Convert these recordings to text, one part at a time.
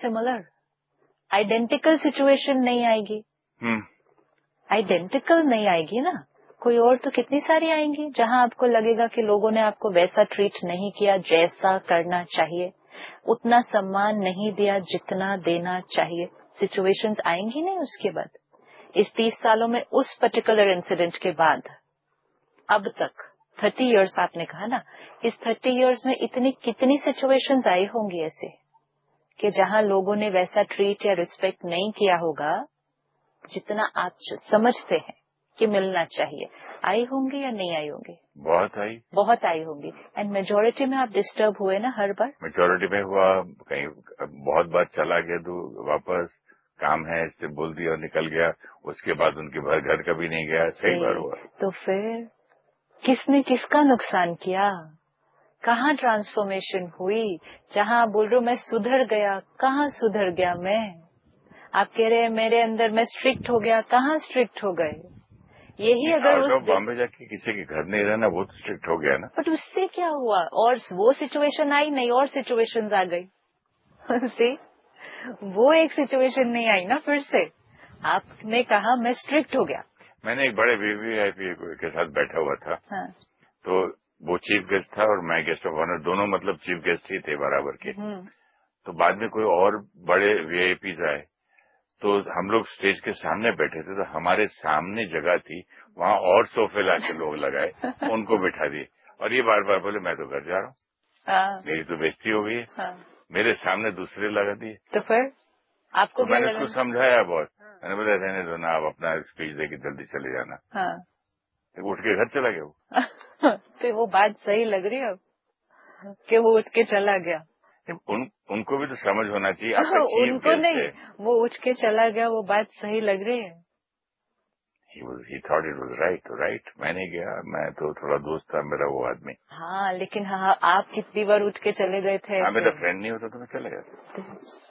Similar, identical situation नहीं आएगी। Identical नहीं आएगी ना, कोई और तो कितनी सारी आएंगी जहां आपको लगेगा कि लोगों ने आपको वैसा ट्रीट नहीं किया जैसा करना चाहिए, उतना सम्मान नहीं दिया जितना देना चाहिए। सिचुएशंस आएंगी नहीं उसके बाद। इस 30 सालों में उस पर्टिकुलर इंसिडेंट के बाद अब तक 30 इयर्स आपने कहा ना, इस 30 इयर्स में इतनी कितनी सिचुएशंस आई होंगी ऐसे कि जहां लोगों ने वैसा ट्रीट या रिस्पेक्ट नहीं किया होगा जितना आप समझते हैं कि मिलना चाहिए। आई होंगी या नहीं आई होंगी? बहुत आई होंगी। एंड मेजोरिटी में आप डिस्टर्ब हुए ना हर बार? मेजोरिटी में हुआ, कहीं बहुत बार चला गया तो वापस काम है इससे बोल दिया और निकल गया, उसके बाद उनके घर कभी नहीं गया, कई बार हुआ। तो फिर किसने किसका नुकसान किया? कहाँ ट्रांसफॉर्मेशन हुई? जहां आप बोल रहे हो मैं सुधर गया, कहाँ सुधर गया मैं? आप कह रहे हैं मेरे अंदर मैं स्ट्रिक्ट हो गया, कहाँ स्ट्रिक्ट हो गए? यही अगर उस बॉम्बे जाके किसी के घर नहीं रहना बहुत स्ट्रिक्ट हो गया ना। बट उससे क्या हुआ? और वो सिचुएशन आई नहीं और सिचुएशंस आ गई सी, वो एक सिचुएशन नहीं आई ना फिर से। आपने कहा मैं स्ट्रिक्ट हो गया। मैंने एक बड़े वीवीआईपी के साथ बैठा हुआ था। हाँ। तो वो चीफ गेस्ट था और मैं गेस्ट ऑफ ऑनर, दोनों मतलब चीफ गेस्ट ही थे बराबर के। तो बाद में कोई और बड़े वीआईपीज आए तो हम लोग स्टेज के सामने बैठे थे, तो हमारे सामने जगह थी, वहां और सोफे लाके लोग लगाए उनको बिठा दिए और ये बार बार बोले मैं तो घर जा रहा हूँ, मेरी तो बेइज्जती हो गई है। मेरे सामने दूसरे लगा दिए। तो फिर आपको तो मैंने उसको समझाया बहुत, मैंने बोला रहने दो ना, आप अपना स्पीच देके जल्दी चले जाना। तो उठ के घर चला गया वो। तो वो बात सही लग रही है अब कि वो उठ के चला गया। उनको भी तो समझ होना चाहिए। उनको नहीं, वो उठ के चला गया, वो बात सही लग रही है। He thought it was right. मैं नहीं गया, मैं तो थोड़ा दोस्त था मेरा वो आदमी। हाँ, लेकिन हाँ आप कितनी बार उठ के चले गए थे? हाँ, मेरा फ्रेंड नहीं होता तो मैं चले गया।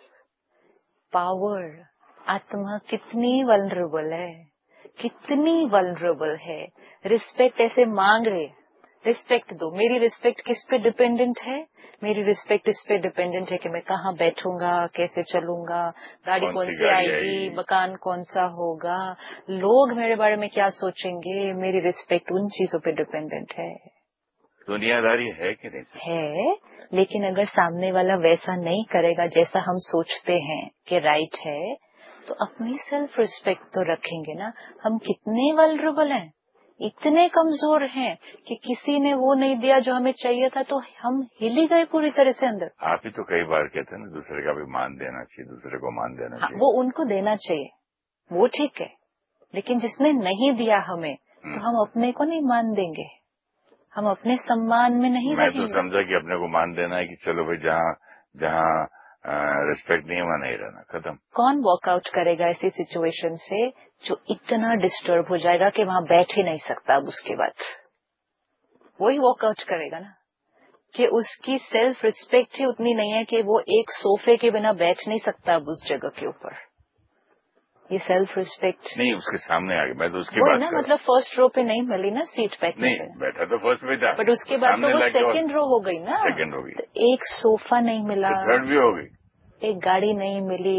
पावर, आत्मा कितनी वल्नरेबल है, कितनी वल्नरेबल है। रिस्पेक्ट ऐसे मांग रहे, रिस्पेक्ट दो। मेरी रिस्पेक्ट किस पे डिपेंडेंट है? मेरी रिस्पेक्ट इस पे डिपेंडेंट है कि मैं कहाँ बैठूंगा, कैसे चलूंगा, गाड़ी कौन सी आएगी, मकान कौन सा होगा, लोग मेरे बारे में क्या सोचेंगे। मेरी रिस्पेक्ट उन चीजों पे डिपेंडेंट है। दुनियादारी है कि नहीं? है, लेकिन अगर सामने वाला वैसा नहीं करेगा जैसा हम सोचते हैं कि राइट है, तो अपनी सेल्फ रिस्पेक्ट तो रखेंगे ना। हम कितने वल्नरेबल हैं, इतने कमजोर हैं कि किसी ने वो नहीं दिया जो हमें चाहिए था तो हम हिल ही गए पूरी तरह से अंदर। आप ही तो कई बार कहते हैं ना दूसरे का भी मान देना चाहिए, दूसरे को मान देना चाहिए। वो उनको देना चाहिए, वो ठीक है, लेकिन जिसने नहीं दिया हमें तो हम अपने को नहीं मान देंगे, हम अपने सम्मान में नहीं रहेंगे। मैं तो समझा कि अपने को मान देना है कि चलो भाई जहाँ रिस्पेक्ट नहीं है वहाँ नहीं रहना, खत्म। कौन वॉकआउट करेगा ऐसी सिचुएशन से जो इतना डिस्टर्ब हो जाएगा कि वहां बैठ ही नहीं सकता अब उसके बाद? वही वॉकआउट करेगा ना कि उसकी सेल्फ रिस्पेक्ट ही उतनी नहीं है कि वो एक सोफे के बिना बैठ नहीं सकता अब उस जगह के ऊपर। ये सेल्फ रिस्पेक्ट नहीं, उसके सामने आ गया। मैं तो उसकी बात ना, मतलब फर्स्ट रो पे नहीं मिली ना सीट बैठने नहीं, बैठा तो फर्स्ट में था, बट उसके बाद तो वो सेकंड रो हो गई ना। सेकंड हो गई, तो एक सोफा नहीं मिला, थर्ड भी हो गई, एक गाड़ी नहीं मिली,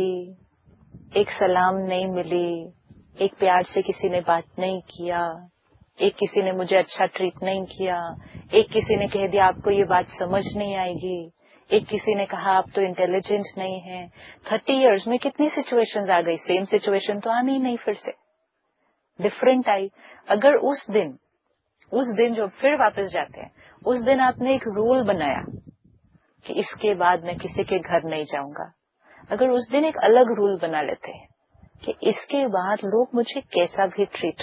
एक सलाम नहीं मिली, एक प्यार से किसी ने बात नहीं किया, एक किसी ने मुझे अच्छा ट्रीट नहीं किया, एक किसी ने कह दिया आपको ये बात समझ नहीं आएगी, एक किसी ने कहा आप तो इंटेलिजेंट नहीं है। 30 इयर्स में कितनी सिचुएशंस आ गई, सेम सिचुएशन तो आनी ही नहीं, फिर से डिफरेंट आई। अगर उस दिन जो फिर वापस जाते हैं, उस दिन आपने एक रूल बनाया कि इसके बाद मैं किसी के घर नहीं जाऊंगा, अगर उस दिन एक अलग रूल बना लेते हैं कि इसके बाद लोग मुझे कैसा भी ट्रीट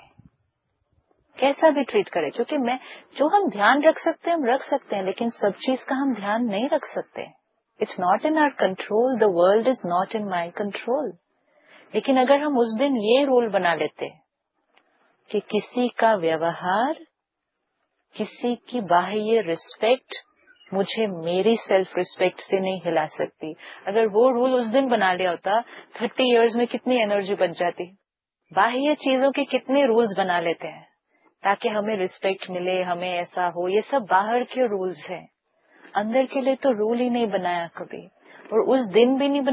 करें, क्योंकि जो हम ध्यान रख सकते हैं हम रख सकते हैं, लेकिन सब चीज का हम ध्यान नहीं रख सकते। It's not in our control, the world is not in my control. लेकिन अगर हम उस दिन ये रूल बना लेते कि किसी का व्यवहार, किसी की बाह्य रिस्पेक्ट मुझे मेरी सेल्फ रिस्पेक्ट से नहीं हिला सकती, अगर वो रूल उस दिन बना लिया होता, 30 इयर्स में कितनी एनर्जी बच जाती। बाह्य चीजों के कितने रूल्स बना लेते हैं ताकि हमें रिस्पेक्ट मिले, हमें ऐसा हो, ये सब बाहर के रूल्स हैं। अंदर के लिए तो रूल ही नहीं बनाया कभी, और उस दिन भी नहीं